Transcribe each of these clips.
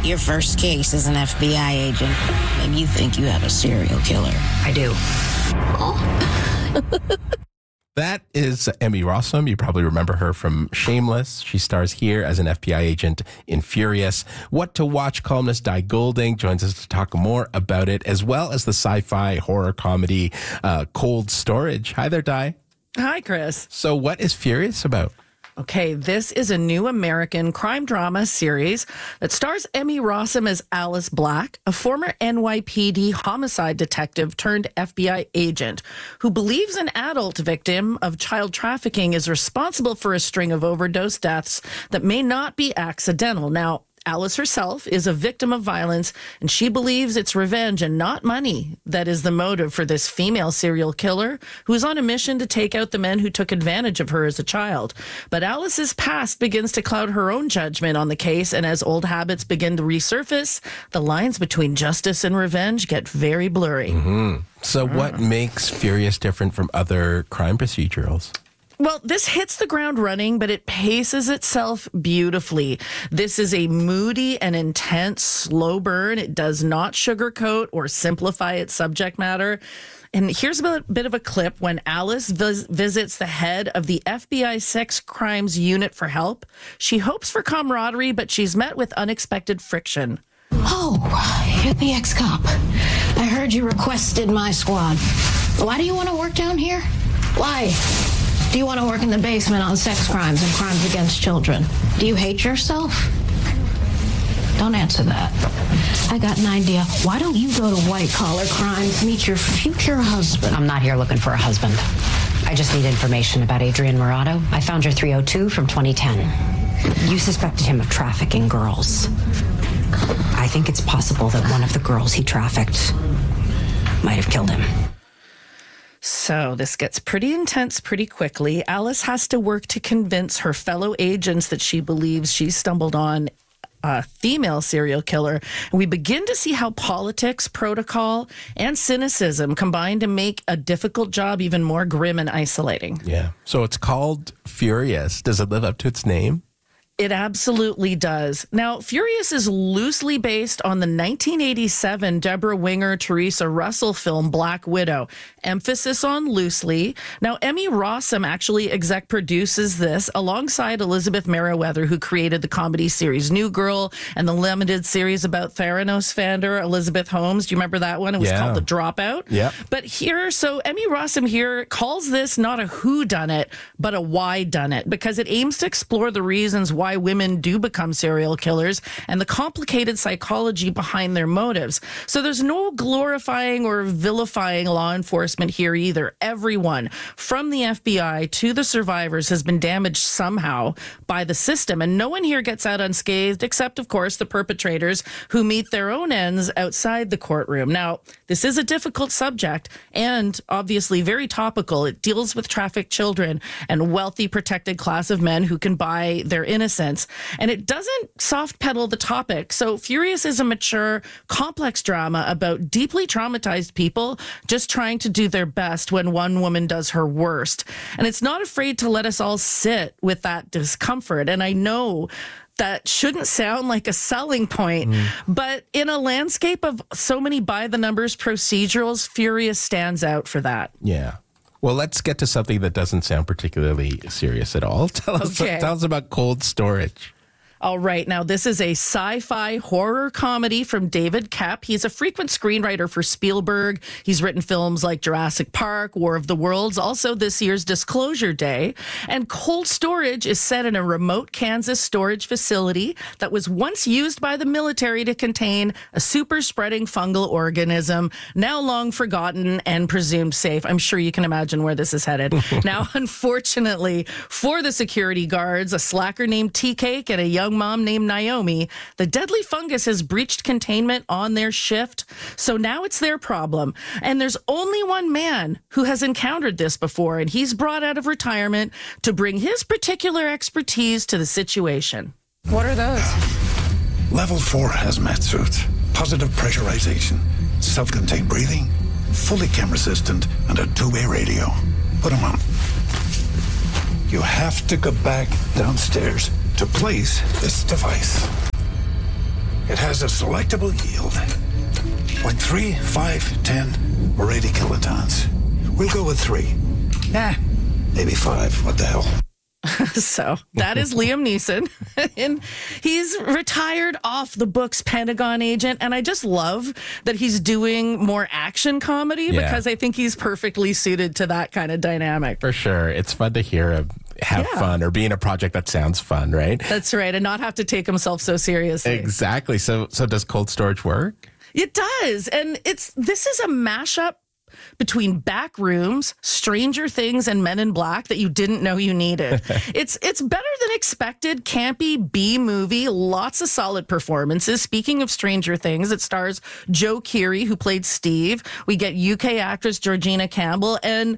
Your first case as an FBI agent, and you think you have a serial killer. I do. That is Emmy Rossum. You probably remember her from Shameless. She stars here as an FBI agent in Furious. What to Watch columnist Di Golding joins us to talk more about it, as well as the sci-fi horror comedy Cold Storage. Hi there, Di. Hi, Chris. So what is Furious about? Okay, this is a new American crime drama series that stars Emmy Rossum as Alice Black, a former NYPD homicide detective turned FBI agent who believes an adult victim of child trafficking is responsible for a string of overdose deaths that may not be accidental. Now, Alice herself is a victim of violence, and she believes it's revenge and not money that is the motive for this female serial killer who is on a mission to take out the men who took advantage of her as a child. But Alice's past begins to cloud her own judgment on the case, and as old habits begin to resurface, the lines between justice and revenge get very blurry. So what makes Furious different from other crime procedurals? Well, this hits the ground running, but it paces itself beautifully. This is a moody and intense slow burn. It does not sugarcoat or simplify its subject matter. And here's a bit of a clip when Alice visits the head of the FBI Sex Crimes Unit for help. She hopes for camaraderie, but she's met with unexpected friction. Oh, you're the ex-cop. I heard you requested my squad. Why do you want to work down here? Why? Do you want to work in the basement on sex crimes and crimes against children? Do you hate yourself? Don't answer that. I got an idea. Why don't you go to white-collar crimes, meet your future husband? I'm not here looking for a husband. I just need information about Adrian Murado. I found your 302 from 2010. You suspected him of trafficking girls. I think it's possible that one of the girls he trafficked might have killed him. So this gets pretty intense pretty quickly. Alice has to work to convince her fellow agents that she believes she stumbled on a female serial killer. And we begin to see how politics, protocol, and cynicism combine to make a difficult job even more grim and isolating. Yeah. So it's called Furious. Does it live up to its name? It absolutely does. Now, Furious is loosely based on the 1987 Deborah Winger, Teresa Russell film Black Widow. Emphasis on loosely. Now, Emmy Rossum actually exec produces this alongside Elizabeth Meriwether, who created the comedy series New Girl and the limited series about Theranos founder Elizabeth Holmes. Do you remember that one? It was called The Dropout. Yeah. But here, so Emmy Rossum here calls this not a whodunit, but a whydunit, because it aims to explore the reasons why women do become serial killers and the complicated psychology behind their motives. So there's no glorifying or vilifying law enforcement here either. Everyone, from the FBI to the survivors, has been damaged somehow by the system, and no one here gets out unscathed except, of course, the perpetrators who meet their own ends outside the courtroom. Now, this is a difficult subject and obviously very topical. It deals with trafficked children and wealthy protected class of men who can buy their innocence. And it doesn't soft pedal the topic. So Furious is a mature, complex drama about deeply traumatized people just trying to do their best when one woman does her worst. And it's not afraid to let us all sit with that discomfort. And I know that shouldn't sound like a selling point, but in a landscape of so many by-the-numbers procedurals, Furious stands out for that. Yeah. Well, let's get to something that doesn't sound particularly serious at all. Tell us about Cold Storage. All right. Now, this is a sci-fi horror comedy from David Koepp. He's a frequent screenwriter for Spielberg. He's written films like Jurassic Park, War of the Worlds, also this year's Disclosure Day. And Cold Storage is set in a remote Kansas storage facility that was once used by the military to contain a super-spreading fungal organism, now long forgotten and presumed safe. I'm sure you can imagine where this is headed. Now, unfortunately, for the security guards, a slacker named Tea-Cake and a young mom named Naomi, the deadly fungus has breached containment on their shift. So now it's their problem. And there's only one man who has encountered this before, and he's brought out of retirement to bring his particular expertise to the situation. What are those? Level 4 hazmat suit, positive pressurization, self-contained breathing, fully chem resistant, and a two-way radio. Put them on. You have to go back downstairs to place this device. It has a selectable yield. Like 3, 5, 10, or 80 kilotons. We'll go with 3. Maybe 5. What the hell? So that is Liam Neeson. And he's retired off the books Pentagon agent. And I just love that he's doing more action comedy because I think he's perfectly suited to that kind of dynamic. For sure. It's fun to hear him have fun or be in a project that sounds fun, right? That's right. And not have to take himself so seriously. Exactly. So does Cold Storage work? It does. And this is a mashup between Backrooms, Stranger Things, and Men in Black that you didn't know you needed. It's better than expected, campy B movie, lots of solid performances. Speaking of Stranger Things, it stars Joe Keery, who played Steve. We get UK actress Georgina Campbell, and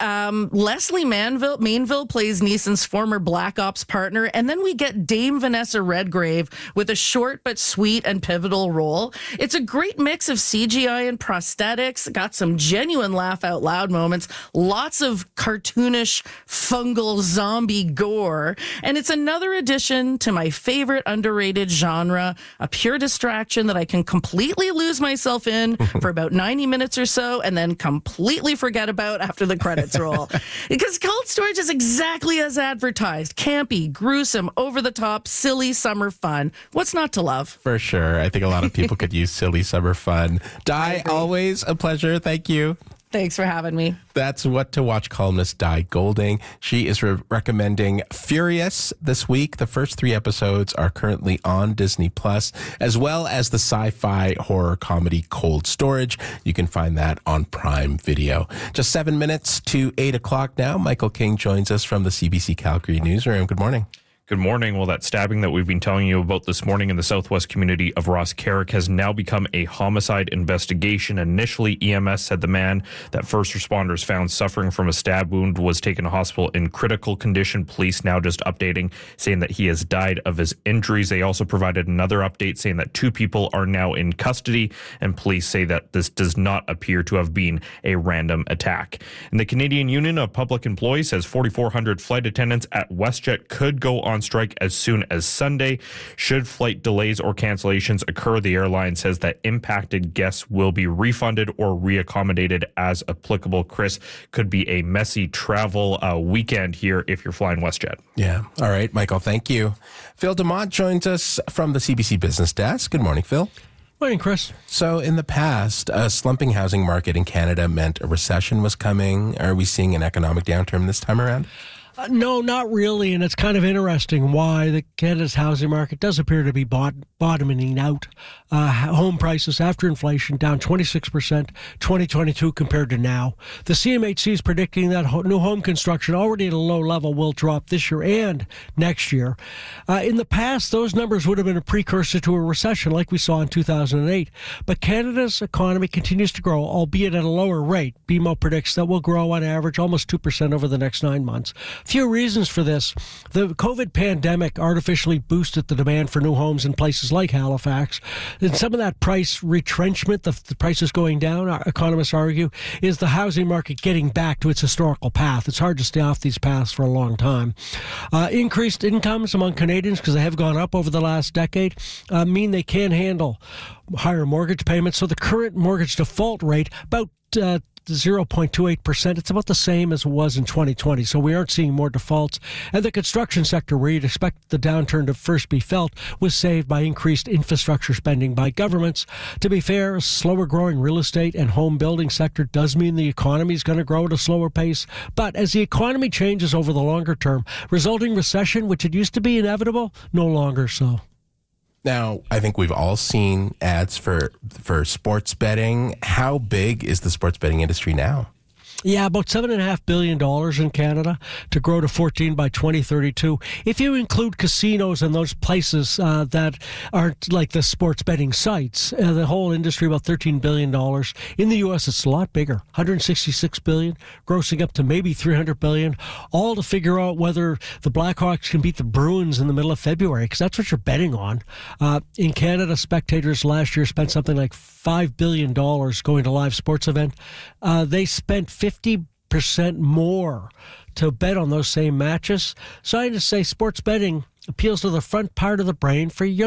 Leslie Mainville plays Neeson's former Black Ops partner. And then we get Dame Vanessa Redgrave with a short but sweet and pivotal role. It's a great mix of CGI and prosthetics, got some genuine laugh out loud moments, lots of cartoonish fungal zombie gore, and it's another addition to my favorite underrated genre, a pure distraction that I can completely lose myself in for about 90 minutes or so and then completely forget about after the credits roll. Because Cold Storage is exactly as advertised. Campy, gruesome, over the top, silly summer fun. What's not to love? For sure. I think a lot of people could use silly summer fun. Di, always a pleasure. Thank you. Thanks for having me. That's What to Watch columnist Di Golding. She is recommending Furious this week. The first 3 episodes are currently on Disney Plus, as well as the sci-fi horror comedy Cold Storage. You can find that on Prime Video. Just 7 minutes to 8 o'clock now. Michael King joins us from the CBC Calgary newsroom. Good morning. Good morning. Well, that stabbing that we've been telling you about this morning in the southwest community of Ross Carrick has now become a homicide investigation. Initially, EMS said the man that first responders found suffering from a stab wound was taken to hospital in critical condition. Police now just updating, saying that he has died of his injuries. They also provided another update saying that 2 people are now in custody, and police say that this does not appear to have been a random attack. And the Canadian Union of Public Employees says 4,400 flight attendants at WestJet could go on strike as soon as Sunday. Should flight delays or cancellations occur, the airline says that impacted guests will be refunded or reaccommodated as applicable. Chris, could be a messy travel weekend here if you're flying WestJet. Yeah. All right, Michael, thank you. Phil DeMont joins us from the CBC Business Desk. Good morning, Phil. Morning, Chris. So in the past, a slumping housing market in Canada meant a recession was coming. Are we seeing an economic downturn this time around? No, not really, and it's kind of interesting why the Canada's housing market does appear to be bottoming out. Home prices after inflation down 26% 2022 compared to now. The CMHC is predicting that new home construction, already at a low level, will drop this year and next year. In the past, those numbers would have been a precursor to a recession like we saw in 2008. But Canada's economy continues to grow, albeit at a lower rate. BMO predicts that will grow on average almost 2% over the next 9 months. Few reasons for this. The COVID pandemic artificially boosted the demand for new homes in places like Halifax. And some of that price retrenchment, the prices going down, economists argue, is the housing market getting back to its historical path. It's hard to stay off these paths for a long time. Increased incomes among Canadians, because they have gone up over the last decade, mean they can handle higher mortgage payments. So the current mortgage default rate, about 0.28%. It's about the same as it was in 2020, so we aren't seeing more defaults. And the construction sector, where you'd expect the downturn to first be felt, was saved by increased infrastructure spending by governments. To be fair, a slower growing real estate and home building sector does mean the economy is going to grow at a slower pace. But as the economy changes over the longer term, resulting recession, which it used to be inevitable, no longer so. Now, I think we've all seen ads for sports betting. How big is the sports betting industry now? Yeah, about $7.5 billion in Canada to grow to 14 by 2032. If you include casinos and those places that aren't like the sports betting sites, the whole industry about $13 billion. In the U.S., it's a lot bigger, $166 billion, grossing up to maybe $300 billion, all to figure out whether the Blackhawks can beat the Bruins in the middle of February, because that's what you're betting on. In Canada, spectators last year spent something like $5 billion going to live sports event. They spent 50% more to bet on those same matches. So I just say sports betting appeals to the front part of the brain for younger people.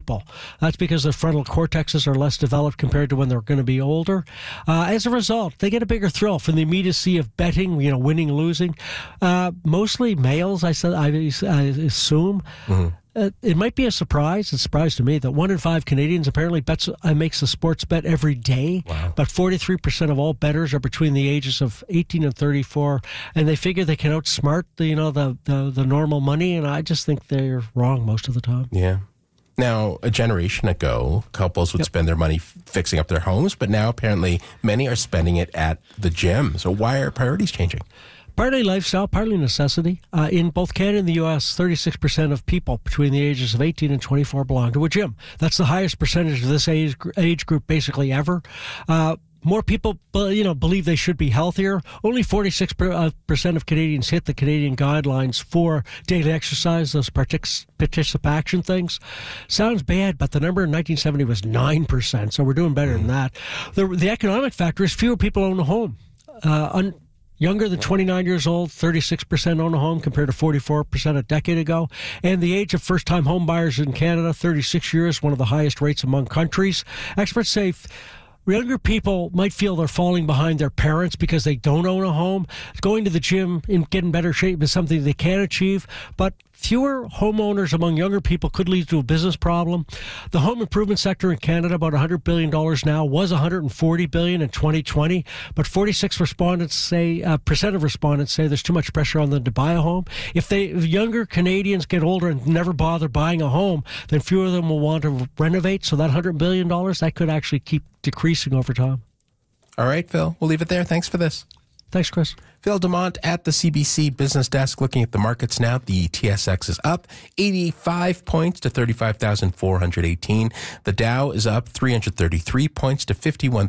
football. That's because their frontal cortexes are less developed compared to when they're going to be older. As a result, they get a bigger thrill from the immediacy of betting, winning, losing. Mostly males, I assume. Mm-hmm. It might be a surprise. It's a surprise to me that 1 in 5 Canadians apparently makes a sports bet every day. Wow. But 43% of all bettors are between the ages of 18 and 34, and they figure they can outsmart the normal money. And I just think they're wrong most of the time. Yeah. Now, a generation ago, couples would spend their money fixing up their homes, but now apparently many are spending it at the gym. So why are priorities changing? Partly lifestyle, partly necessity. In both Canada and the U.S., 36% of people between the ages of 18 and 24 belong to a gym. That's the highest percentage of this age group basically ever. More people, believe they should be healthier. Only 46% of Canadians hit the Canadian guidelines for daily exercise, those participation things. Sounds bad, but the number in 1970 was 9%, so we're doing better than that. The economic factor is fewer people own a home. Younger than 29 years old, 36% own a home compared to 44% a decade ago. And the age of first-time home buyers in Canada, 36 years, one of the highest rates among countries. Experts say younger people might feel they're falling behind their parents because they don't own a home. Going to the gym and getting better shape is something they can achieve, but fewer homeowners among younger people could lead to a business problem. The home improvement sector in Canada, about $100 billion now, was $140 billion in 2020, but 46% of respondents say there's too much pressure on them to buy a home. If younger Canadians get older and never bother buying a home, then fewer of them will want to renovate. So that $100 billion, that could actually keep decreasing over time. All right, Phil, we'll leave it there. Thanks for this. Thanks, Chris. Phil Dumont at the CBC Business Desk looking at the markets now. The TSX is up 85 points to 35,418. The Dow is up 333 points to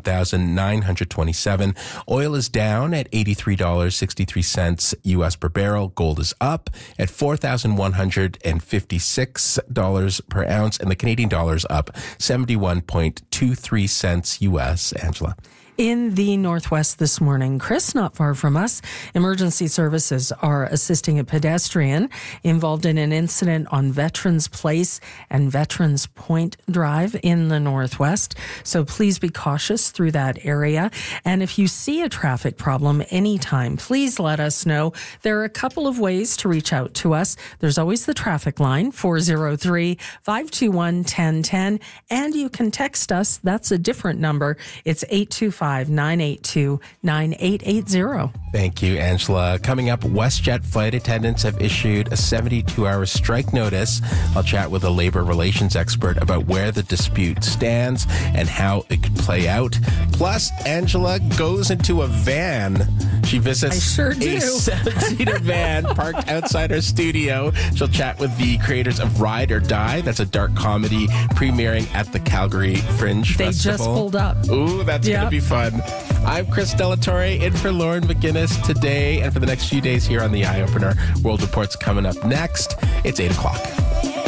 51,927. Oil is down at $83.63 U.S. per barrel. Gold is up at $4,156 per ounce. And the Canadian dollar is up 71.23 cents U.S. Angela. In the Northwest this morning, Chris, not far from us, emergency services are assisting a pedestrian involved in an incident on Veterans Place and Veterans Point Drive in the Northwest. So please be cautious through that area. And if you see a traffic problem anytime, please let us know. There are a couple of ways to reach out to us. There's always the traffic line, 403-521-1010. And you can text us. That's a different number. It's 825-982-9880. Thank you, Angela. Coming up, WestJet flight attendants have issued a 72-hour strike notice. I'll chat with a labor relations expert about where the dispute stands and how it could play out. Plus, Angela goes into a van. She visits a 7-seater van parked outside our studio. She'll chat with the creators of Ride or Die. That's a dark comedy premiering at the Calgary Fringe Festival. They just pulled up. Ooh, that's going to be fun. I'm Chris Delatorre, in for Lauren McGinnis today and for the next few days here on The Eye Opener. World Report's coming up next. It's 8 o'clock.